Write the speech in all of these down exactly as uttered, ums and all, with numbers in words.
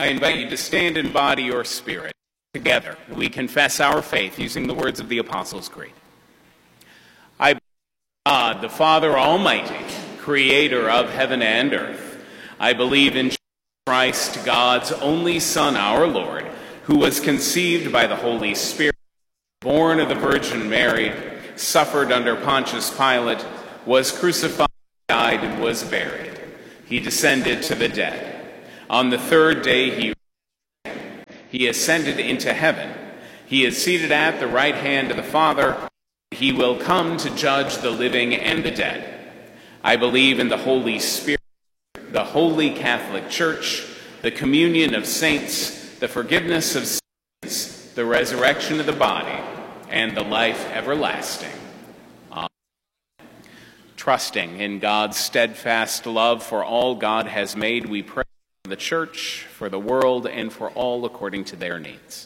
invite you to stand in body or spirit. Together, we confess our faith using the words of the Apostles' Creed. I believe in God, the Father Almighty, creator of heaven and earth. I believe in Jesus Christ, God's only Son, our Lord, who was conceived by the Holy Spirit, born of the Virgin Mary, suffered under Pontius Pilate, was crucified, died, and was buried. He descended to the dead. On the third day he He ascended into heaven. He is seated at the right hand of the Father. He will come to judge the living and the dead. I believe in the Holy Spirit, the Holy Catholic Church, the communion of saints, the forgiveness of sins, the resurrection of the body, and the life everlasting. Amen. Trusting in God's steadfast love for all God has made, we pray for the Church, for the world, and for all according to their needs.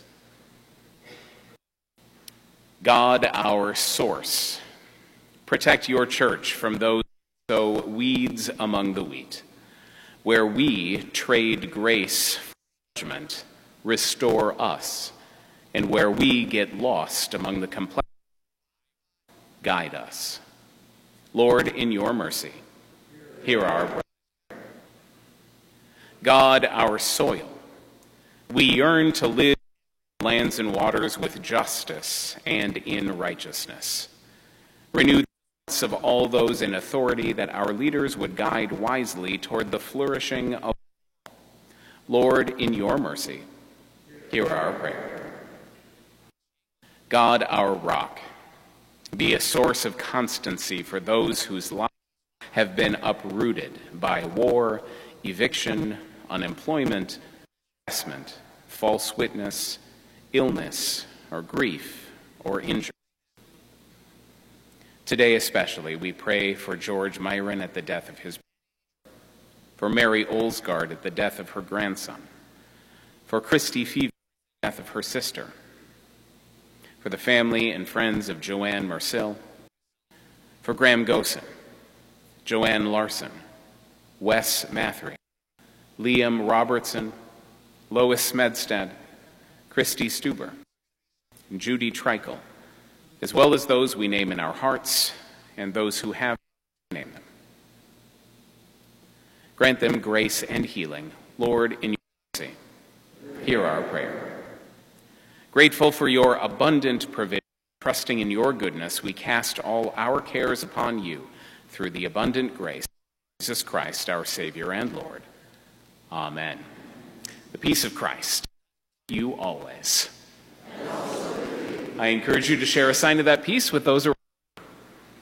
God, our source, protect your Church from those who sow weeds among the wheat. Where we trade grace for judgment, restore us. And where we get lost among the complexities, guide us. Lord, in your mercy, hear our prayer. God, our soil, we yearn to live in lands and waters with justice and in righteousness. Renew the hearts of all those in authority, that our leaders would guide wisely toward the flourishing of all. Lord, in your mercy, hear our prayer. God, our rock, be a source of constancy for those whose lives have been uprooted by war, eviction, unemployment, harassment, false witness, illness, or grief, or injury. Today especially, we pray for George Myron at the death of his brother, for Mary Olsgaard at the death of her grandson, for Christy Fever at the death of her sister, for the family and friends of Joanne Mersil, for Graham Gosen, Joanne Larson, Wes Mathry, Liam Robertson, Lois Smedstad, Christy Stuber, and Judy Treichel, as well as those we name in our hearts and those who have named them. Grant them grace and healing. Lord, in your mercy, hear our prayer. Grateful for your abundant provision, trusting in your goodness, we cast all our cares upon you through the abundant grace of Jesus Christ, our Savior and Lord. Amen. The peace of Christ, you always. I encourage you to share a sign of that peace with those around.